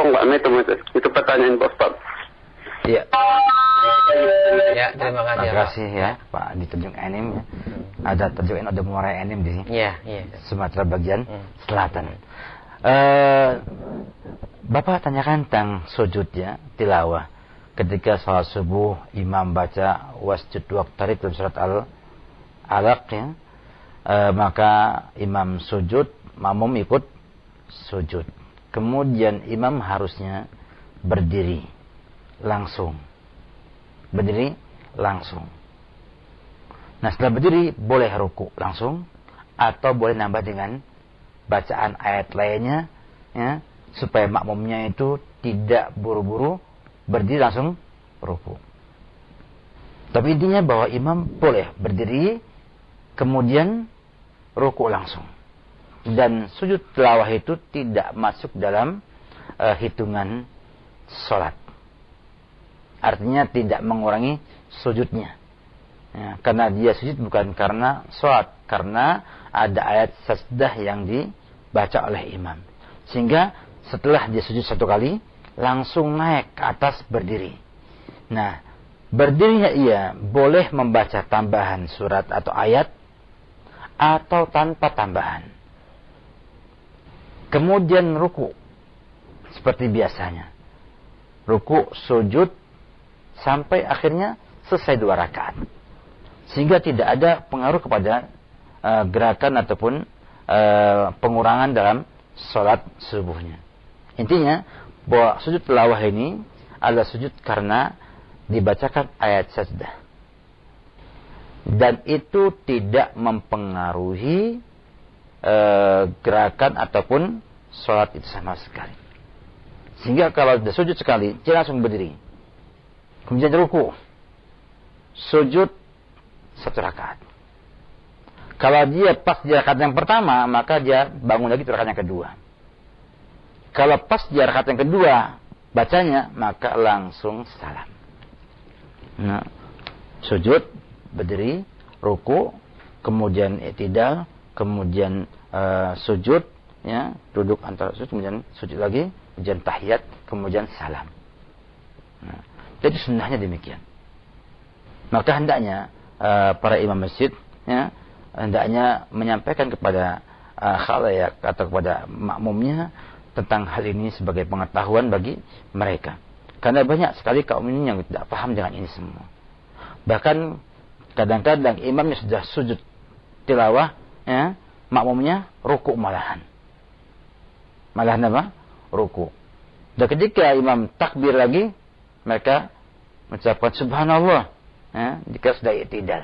Pak Metum itu pertanyaan Pak Ustaz. Iya. Ya, terima kasih. Terima kasih ya Pak di Tanjung Enim ya. Ada Tanjung Enim, ada Muara Enim di sini. Iya, iya. Sumatera bagian selatan. Bapak tanyakan tentang sujud ya, tilawah. Ketika salat subuh imam baca wasjud waqtarib dalam surat Al-Alaq ya. Maka imam sujud, makmum ikut sujud. Kemudian imam harusnya berdiri langsung. Berdiri langsung. Nah, setelah berdiri boleh ruku langsung atau boleh nambah dengan bacaan ayat lainnya ya, supaya makmumnya itu tidak buru-buru berdiri langsung ruku. Tapi intinya bahwa imam boleh berdiri kemudian ruku langsung. Dan sujud tilawah itu tidak masuk dalam hitungan sholat. Artinya tidak mengurangi sujudnya. Ya, karena dia sujud bukan karena sholat, karena ada ayat sajdah yang dibaca oleh imam. Sehingga setelah dia sujud satu kali, langsung naik ke atas berdiri. Nah, berdirinya ia boleh membaca tambahan surat atau ayat, atau tanpa tambahan. Kemudian ruku, seperti biasanya. Ruku, sujud, sampai akhirnya selesai 2 rakaat. Sehingga tidak ada pengaruh kepada gerakan ataupun pengurangan dalam sholat subuhnya. Intinya bahwa sujud tilawah ini adalah sujud karena dibacakan ayat sajdah. Dan itu tidak mempengaruhi gerakan ataupun sholat itu sama sekali. Sehingga kalau sudah sujud sekali, dia langsung berdiri. Kemudian ruku, sujud 1 rakaat. Kalau dia pas di rakaat yang pertama, maka dia bangun lagi di rakaat yang kedua. Kalau pas di rakaat yang kedua bacanya, maka langsung salam. Nah, sujud, berdiri, ruku, kemudian i'tidal, kemudian sujud, ya, duduk antara sujud, kemudian sujud lagi, kemudian tahiyat, kemudian salam. Nah, jadi sunnahnya demikian. Maka hendaknya para imam masjid ya, hendaknya menyampaikan kepada khalayak atau kepada makmumnya tentang hal ini sebagai pengetahuan bagi mereka. Karena banyak sekali kaum ini yang tidak paham dengan ini semua. Bahkan kadang-kadang imamnya sudah sujud tilawah ya, makmumnya ruku malahan. Malahan apa? Ruku. Dan ketika imam takbir lagi, mereka mengucapkan subhanallah ya, jika sudah i'tidal.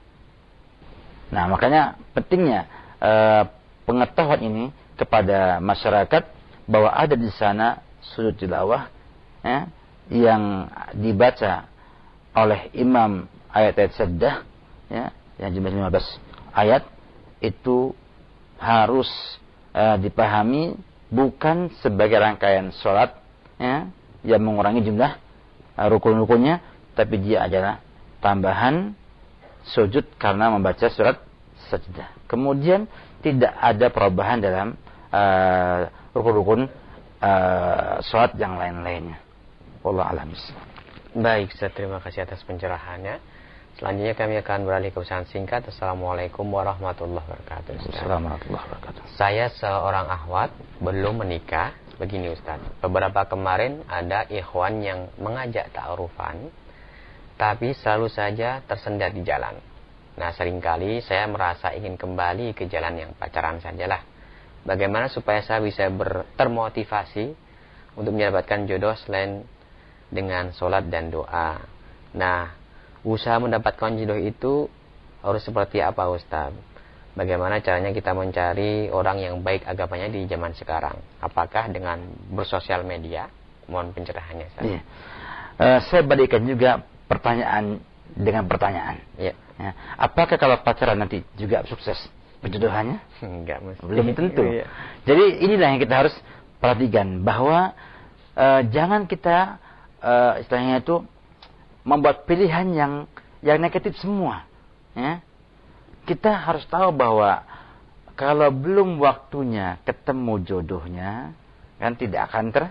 Nah, makanya pentingnya pengetahuan ini kepada masyarakat bahwa ada di sana sujud tilawah ya, yang dibaca oleh imam ayat-ayat sajdah ya, yang jumlahnya 15 ayat itu harus dipahami bukan sebagai rangkaian sholat ya, yang mengurangi jumlah rukun-rukunnya, tapi dia adalah tambahan sujud karena membaca surat sajdah. Kemudian tidak ada perubahan dalam rukun-rukun sholat yang lain-lainnya. Wallahu a'lam bishawab. Baik, Ustaz, terima kasih atas pencerahannya. Selanjutnya kami akan beralih ke pesan singkat. Assalamualaikum warahmatullahi wabarakatuh. Assalamualaikum warahmatullahi wabarakatuh. Saya seorang akhwat belum menikah. Begini Ustaz, beberapa kemarin ada ikhwan yang mengajak ta'arufan, tapi selalu saja tersendat di jalan. Nah, seringkali saya merasa ingin kembali ke jalan yang pacaran sajalah. Bagaimana supaya saya bisa termotivasi untuk mendapatkan jodoh selain dengan sholat dan doa? Nah, usaha mendapatkan jodoh itu harus seperti apa Ustaz? Bagaimana caranya kita mencari orang yang baik agamanya di zaman sekarang? Apakah dengan bersosial media? Mohon pencerahannya. Iya. Saya balikan juga pertanyaan dengan pertanyaan. Iya. Ya. Apakah kalau pacaran nanti juga sukses perjodohannya? Enggak mesti. Belum tentu. Iya. Jadi inilah yang kita harus perhatikan bahwa jangan kita istilahnya itu membuat pilihan yang negatif semua. Ya. Kita harus tahu bahwa kalau belum waktunya ketemu jodohnya, kan tidak akan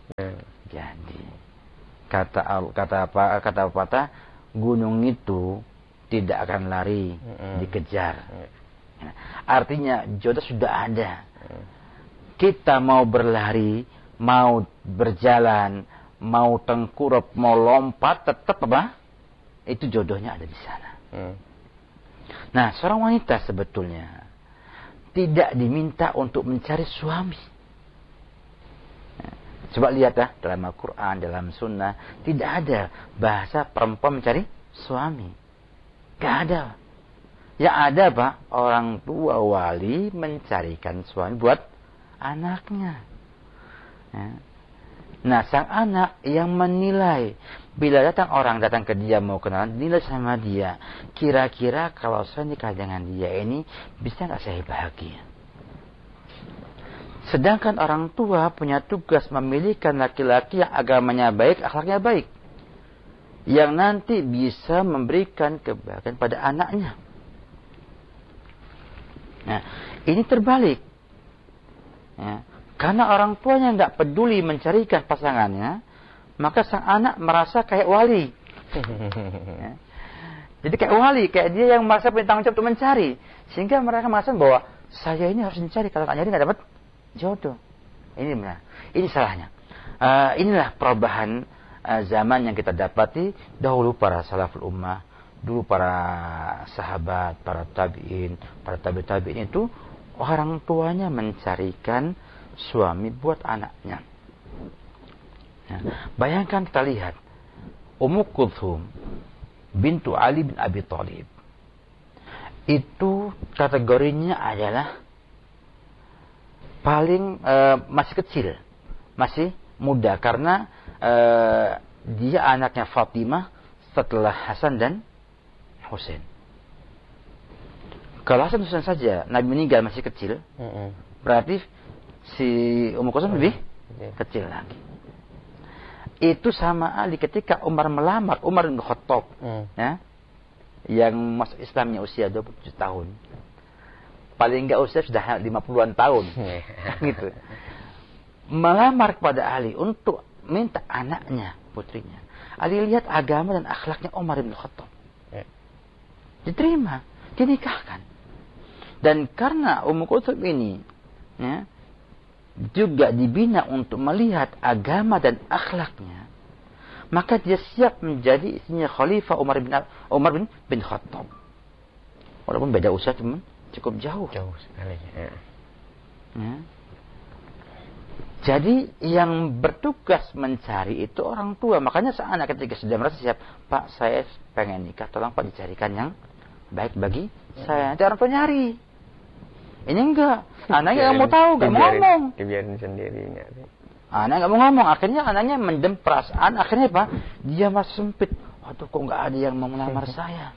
Jadi kata pepatah, gunung itu tidak akan lari, dikejar. Artinya jodoh sudah ada. Kita mau berlari, mau berjalan, mau tengkurap, mau lompat, tetap apa? Itu jodohnya ada di sana. Nah, seorang wanita sebetulnya tidak diminta untuk mencari suami. Coba lihat ya, dalam Al-Quran, dalam Sunnah, tidak ada bahasa perempuan mencari suami. Gak ada. Yang ada Pak, orang tua wali mencarikan suami buat anaknya. Nah, sang anak yang menilai, bila orang datang ke dia mau kenalan, nilai sama dia. Kira-kira kalau saya nikah dengan dia ini, bisa nggak saya bahagia? Sedangkan orang tua punya tugas memilihkan laki-laki yang agamanya baik, akhlaknya baik. Yang nanti bisa memberikan kebahagiaan pada anaknya. Nah, ini terbalik. Ya, karena orang tuanya nggak peduli mencarikan pasangannya, maka sang anak merasa kayak wali. Ya. Jadi kayak wali, kayak dia yang merasa punya tanggung jawab untuk mencari. Sehingga mereka merasa bahwa saya ini harus mencari, kalau nggak nyari nggak dapat jodoh. Ini benar. Ini salahnya. Inilah perubahan zaman yang kita dapati dahulu para salaful ummah, dulu para sahabat, para tabi'in, para tabi'in itu orang tuanya mencarikan suami buat anaknya. Nah, bayangkan kita lihat Ummu Kulthum bintu Ali bin Abi Thalib. Itu kategorinya adalah paling masih kecil, masih muda, karena dia anaknya Fatimah setelah Hasan dan Husain. Kalau Hasan Husain saja Nabi meninggal masih kecil, berarti si Ummu Kulthum lebih kecil lagi. Itu sama Ali ketika Umar melamar Umar bin Khattab, ya, yang masuk Islamnya usia 27 tahun. Paling enggak usia sudah 50-an tahun. Gitu. Melamar kepada Ali untuk minta anaknya, putrinya. Ali lihat agama dan akhlaknya Umar bin Khattab. Diterima, dinikahkan. Dan karena Ummu Kulthum ini, ya, juga dibina untuk melihat agama dan akhlaknya, maka dia siap menjadi istrinya Khalifah Umar bin Khattab. Walaupun beda usia cukup jauh. Jauh sekali. Ya. Jadi yang bertugas mencari itu orang tua. Makanya anak ketika sudah merasa siap, Pak, saya pengen nikah, tolong Pak dicarikan yang baik bagi saya. Nanti orang tua nyari. Ini enggak. Anaknya nggak mau tahu, nggak mau ngomong. Dibiarin sendiri nyari. Anak nggak mau ngomong. Akhirnya anaknya mendem perasaan. Akhirnya apa? Dia masih sempit. Waduh, kok nggak ada yang mau melamar saya.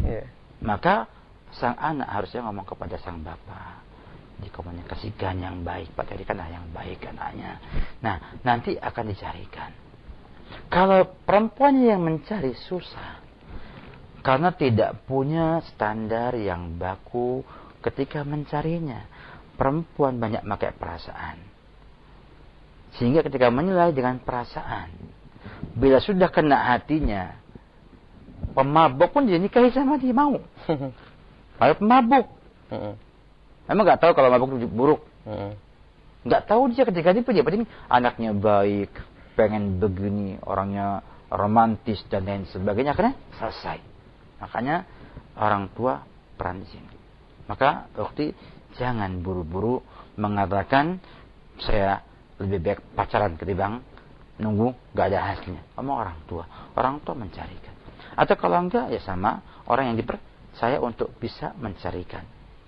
Maka sang anak harusnya ngomong kepada sang bapak, dikomunikasikan yang baik, Pak, carikanlah yang baik anaknya. Nah, nanti akan dicarikan. Kalau perempuan yang mencari susah, karena tidak punya standar yang baku ketika mencarinya. Perempuan banyak pakai perasaan, sehingga ketika menilai dengan perasaan, bila sudah kena hatinya, pemabuk pun dia nikahi sama dia, mau. Kalau pemabuk, memang nggak tahu kalau mabuk itu buruk. Nggak tahu dia ketika dia penting anaknya baik, pengen begini, orangnya romantis dan lain sebagainya, akhirnya selesai. Makanya orang tua peran di sini. Maka waktu jangan buru-buru mengatakan saya lebih baik pacaran ketimbang nunggu nggak ada hasilnya. Ngomong orang tua mencarikan. Atau kalau enggak ya sama orang yang dipercaya untuk bisa mencarikan.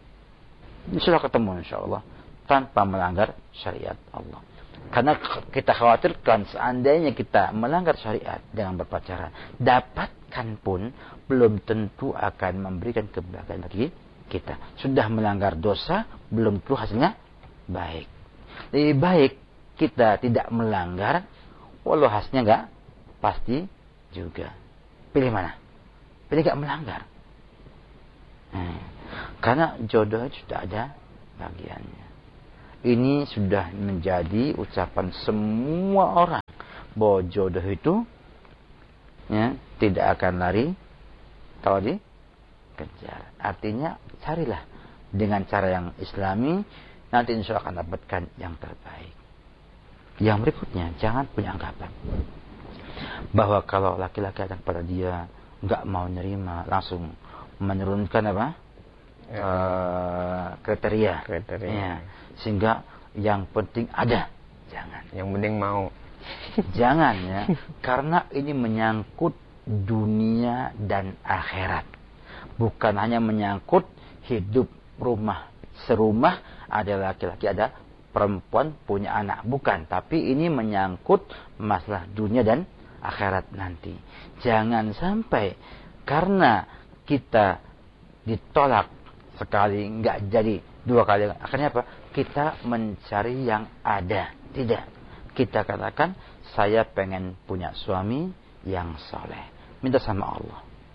Sudah ketemu insya Allah tanpa melanggar syariat Allah. Karena kita khawatirkan seandainya kita melanggar syariat dengan berpacaran, dapatkan pun belum tentu akan memberikan kebahagiaan bagi kita. Sudah melanggar dosa, belum tentu hasilnya baik. Lebih baik kita tidak melanggar, walau hasilnya nggak pasti juga. Pilih mana? Pilih nggak melanggar. Karena jodoh sudah ada bagiannya. ini sudah menjadi ucapan semua orang bahwa jodoh itu ya, tidak akan lari kalau dikejar. Artinya carilah dengan cara yang islami, nanti insya Allah akan dapatkan yang terbaik. Yang berikutnya, jangan punya anggapan bahwa kalau laki-laki datang kepada dia nggak mau nerima, langsung menurunkan apa? Kriteria. Ya. Sehingga yang penting ada, jangan. Yang penting mau. Jangan ya, karena ini menyangkut dunia dan akhirat. Bukan hanya menyangkut hidup rumah serumah, ada laki-laki, ada perempuan, punya anak. Bukan, tapi ini menyangkut masalah dunia dan akhirat nanti. Jangan sampai karena kita ditolak sekali, nggak jadi dua kali, akhirnya apa? Kita mencari yang ada. Tidak. Kita katakan, saya pengen punya suami yang soleh. Minta sama Allah.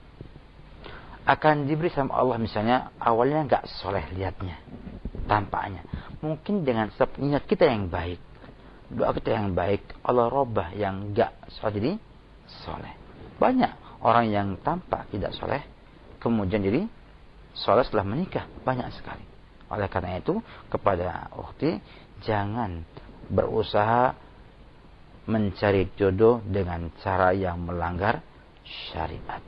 Akan diberi sama Allah, misalnya awalnya nggak soleh lihatnya, tampaknya. Mungkin dengan niat kita yang baik, doa kita yang baik, Allah robah yang nggak soleh jadi soleh. Banyak orang yang tampak tidak soleh, kemudian jadi soleh setelah menikah, banyak sekali. Oleh karena itu, kepada ukhti, jangan berusaha mencari jodoh dengan cara yang melanggar syariat.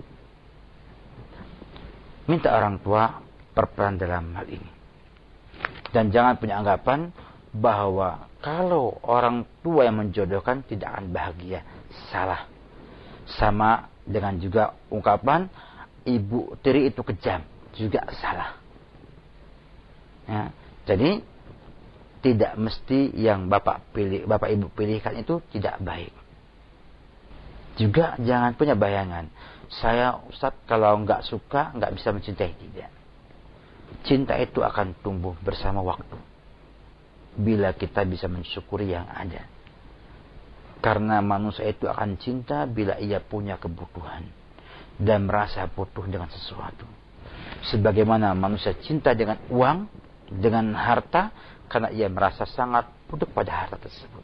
Minta orang tua berperan dalam hal ini. Dan jangan punya anggapan bahwa kalau orang tua yang menjodohkan tidak akan bahagia. Salah. Sama dengan juga ungkapan ibu tiri itu kejam, juga salah. Ya, jadi tidak mesti yang bapak ibu pilihkan itu tidak baik. Juga jangan punya bayangan, saya Ustaz kalau nggak suka nggak bisa mencintai. Tidak. Cinta itu akan tumbuh bersama waktu, bila kita bisa mensyukuri yang ada. Karena manusia itu akan cinta bila ia punya kebutuhan dan merasa butuh dengan sesuatu. Sebagaimana manusia cinta dengan uang, dengan harta, karena ia merasa sangat butuh pada harta tersebut.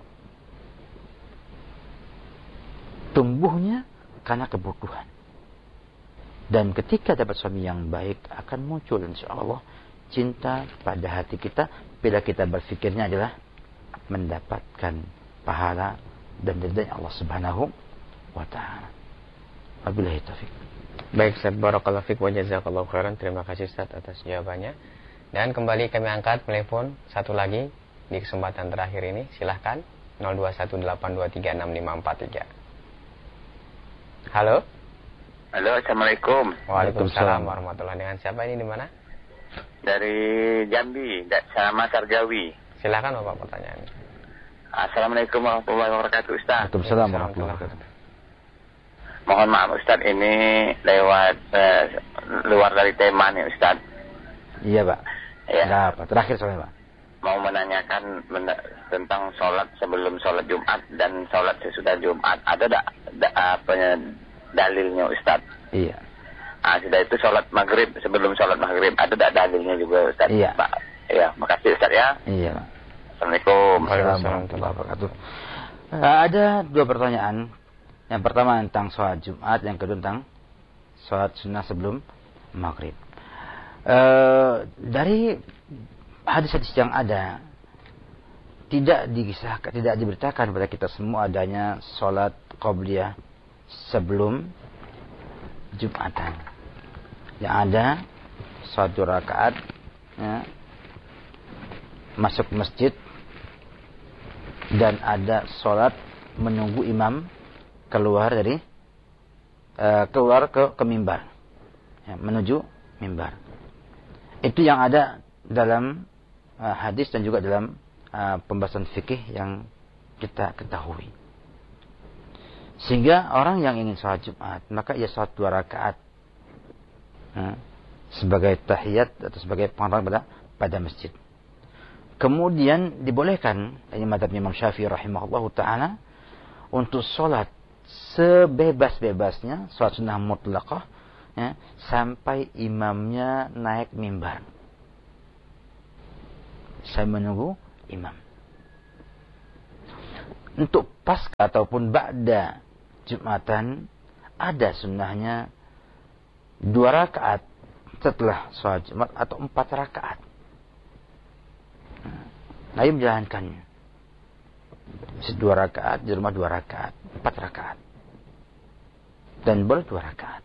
Tumbuhnya karena kebutuhan. Dan ketika dapat suami yang baik, akan muncul insyaallah cinta pada hati kita bila kita berfikirnya adalah mendapatkan pahala dan ridha Allah Subhanahu wa taala. Wabillahi taufik. Baik, Ustaz, barakallahu fiik wa jazakallahu khairan. Terima kasih Ustaz atas jawabannya. Dan kembali kami angkat telepon satu lagi di kesempatan terakhir ini. Silahkan 0218236543. Halo. Halo, assalamualaikum. Waalaikumsalam warahmatullahi. Dengan siapa ini, di mana? Dari Jambi, sama Karjawi. Silahkan Bapak pertanyaannya. Assalamualaikum warahmatullahi wabarakatuh, Ustaz. Waalaikumsalam warahmatullahi wabarakatuh. Mohon maaf Ustaz, ini lewat luar dari tema nih Ustaz. Iya Pak. Ya. Nah, Pak. Terakhir soalnya Pak. Mau menanyakan tentang sholat sebelum sholat Jumat dan sholat sesudah Jumat. Ada dalilnya Ustaz? Iya. Sudah itu sholat maghrib sebelum sholat maghrib. Ada dalilnya juga Ustaz? Iya. Pak. Ya, makasih Ustaz ya. Iya Pak. Assalamualaikum. Waalaikumsalam warahmatullahi wabarakatuh. Ada dua pertanyaan. Yang pertama tentang sholat Jumat, yang kedua tentang sholat sunnah sebelum maghrib. Dari hadis-hadis yang ada, tidak dikisahkan, tidak diberitakan kepada kita semua adanya sholat qabliyah sebelum Jumatan. Yang ada satu rakaat, ya, masuk masjid, dan ada sholat menunggu imam keluar ke mimbar, ya, menuju mimbar. Itu yang ada dalam hadis dan juga dalam pembahasan fikih yang kita ketahui. Sehingga orang yang ingin sholat Jumat, maka ia sholat 2 rakaat sebagai tahiyat atau sebagai penghormatan pada masjid. Kemudian dibolehkan, ini mazhab Imam Syafi'i rahimahullahu taala, untuk sholat sebebas-bebasnya, sholat sunnah mutlaqah, ya, sampai imamnya naik mimbar. Saya menunggu imam. Untuk pasca ataupun ba'da Jumatan ada sunnahnya 2 rakaat setelah sholat Jumat atau 4 rakaat. Nabi menjalankannya. 2 rakaat, di rumah 2 rakaat, 4 rakaat. Dan boleh 2 rakaat.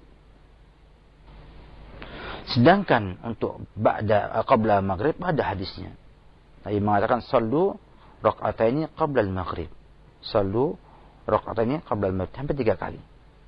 Sedangkan untuk qabla maghrib ada hadisnya. Nabi mengatakan sallu raka'ataini qabla al-maghrib. Sallu raka'ataini qabla al-maghrib sampai 3 kali.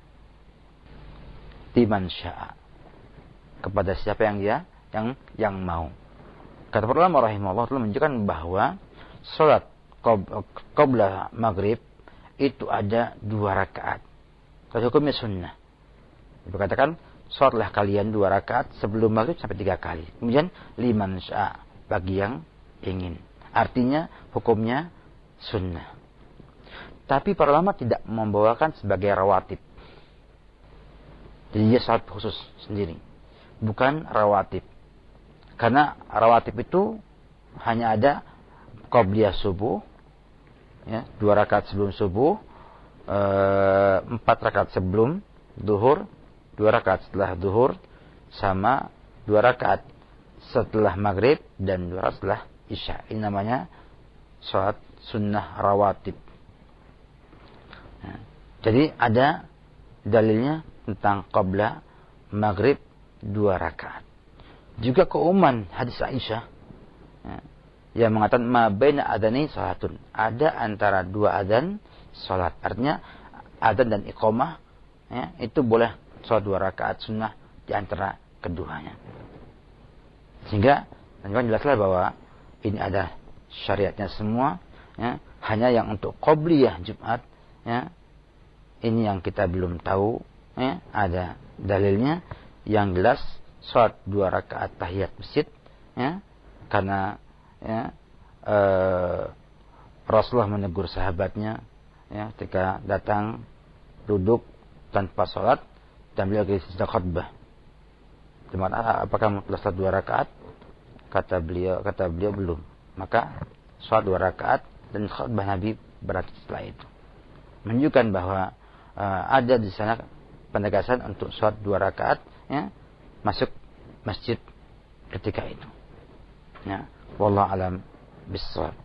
Liman syaa. Kepada siapa yang mau. Kata para ulama rahimahullah telah menunjukkan bahwa salat qabla maghrib itu ada 2 rakaat. Kalau hukumnya sunnah. Dikatakan salatlah kalian 2 rakaat sebelum maghrib sampai 3 kali. Kemudian liman syaa, bagi yang ingin. Artinya hukumnya sunnah. Tapi para ulama tidak membawakan sebagai rawatib. Jadi dia salat khusus sendiri. Bukan rawatib. Karena rawatib itu hanya ada qabliyah subuh, ya, 2 rakaat sebelum subuh, 4 rakaat sebelum duhur, 2 rakaat setelah duhur, sama 2 rakaat setelah maghrib dan 2 rakaat setelah isya. Ini namanya sholat sunnah rawatib. Ya. Jadi ada dalilnya tentang qabla maghrib 2 rakaat. Juga keumuman hadis Aisyah, ya, yang mengatakan ma baina adzani salatun, ada antara 2 adzan salat. Artinya adzan dan iqamah, ya, itu boleh salat 2 rakaat sunnah di antara keduanya. Sehingga jelaslah bahwa ini ada syariatnya semua, ya, hanya yang untuk qabliyah Jumat, ya, ini yang kita belum tahu, ya, ada dalilnya. Yang jelas salat 2 rakaat tahiyat masjid, ya, karena, ya, Rasulullah menegur sahabatnya, ya, ketika datang duduk tanpa salat dan beliau sedang khutbah. Apakah telah salat 2 rakaat? Kata beliau belum. Maka salat 2 rakaat dan khutbah Nabi berarti setelah itu. Menunjukkan bahwa ada di sana penegasan untuk salat 2 rakaat, ya, masuk masjid ketika itu. Ya, wallahu alam bissawab.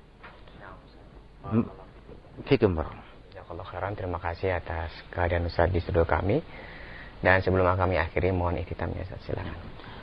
Fikum barakallahu. Jazakallahu khairan, terima kasih atas kehadiran Ustaz di studio kami. Dan sebelum kami akhiri, mohon ikhtitamnya, Ustaz, silakan.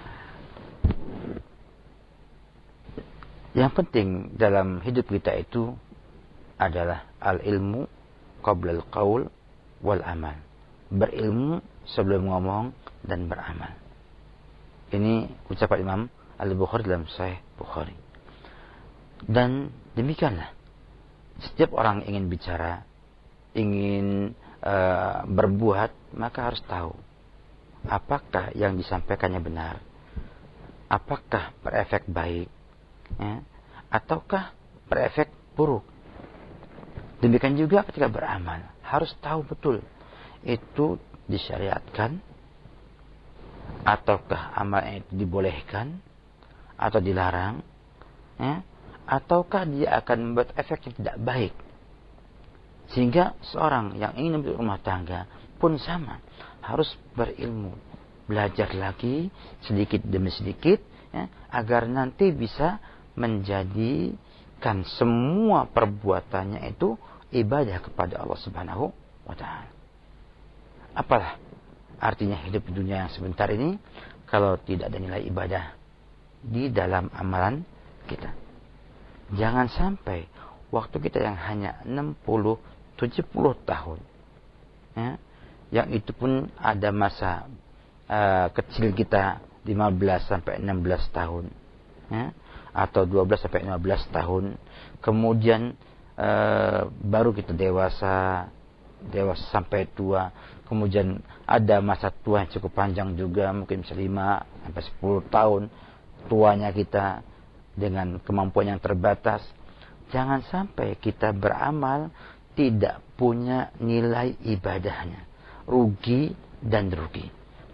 Yang penting dalam hidup kita itu adalah al-ilmu qabla al-qaul wal amal. Berilmu sebelum ngomong dan beramal. Ini ucapan Imam Al-Bukhari dalam Sahih Bukhari. Dan demikianlah setiap orang ingin bicara, ingin berbuat, maka harus tahu apakah yang disampaikannya benar, apakah berefek baik, ya, ataukah berefek buruk. Demikian juga ketika beramal, harus tahu betul itu disyariatkan, ataukah amalnya itu dibolehkan atau dilarang, ya, ataukah dia akan membuat efek yang tidak baik. Sehingga seorang yang ingin memiliki rumah tangga pun sama, harus berilmu, belajar lagi sedikit demi sedikit, ya, agar nanti bisa menjadikan semua perbuatannya itu ibadah kepada Allah Subhanahu wa Ta'ala. Apalah artinya hidup di dunia yang sebentar ini kalau tidak ada nilai ibadah di dalam amalan kita. Jangan sampai waktu kita yang hanya 60-70 tahun, ya, yang itu pun ada masa kecil kita 15-16 tahun, ya, atau 12-15 tahun, kemudian baru kita dewasa sampai tua, kemudian ada masa tua yang cukup panjang juga, mungkin bisa 5-10 tahun tuanya kita dengan kemampuan yang terbatas. Jangan sampai kita beramal tidak punya nilai ibadahnya, rugi dan rugi.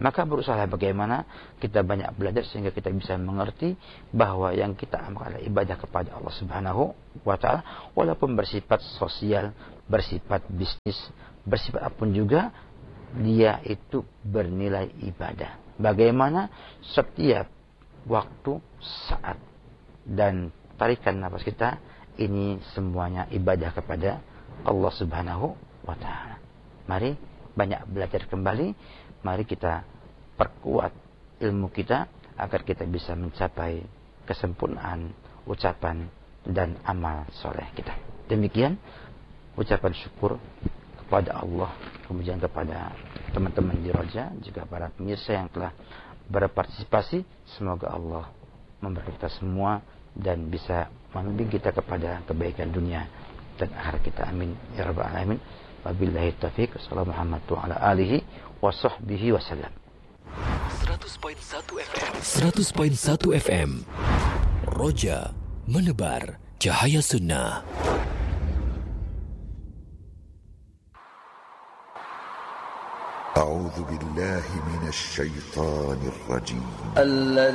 Maka berusaha bagaimana kita banyak belajar sehingga kita bisa mengerti bahwa yang kita amalkan adalah ibadah kepada Allah Subhanahu wa taala, walaupun bersifat sosial, bersifat bisnis, bersifat apapun juga, dia itu bernilai ibadah. Bagaimana setiap waktu, saat, dan tarikan nafas kita, ini semuanya ibadah kepada Allah Subhanahu wa taala. Mari banyak belajar kembali, mari kita perkuat ilmu kita agar kita bisa mencapai kesempurnaan ucapan dan amal soleh kita. Demikian ucapan syukur kepada Allah, kemudian kepada teman-teman di Roja, juga para pemirsa yang telah berpartisipasi. Semoga Allah memberkati kita semua dan bisa membimbing kita kepada kebaikan dunia dan akhirat kita. Amin ya rabbal alamin. Wabillahi taufiq. Wassalamualaikum warahmatullahi alihi wa sahbihi wasallam. 100.1 FM Roja menebar cahaya sunnah. A'udzu billahi minasy syaithanir rajim.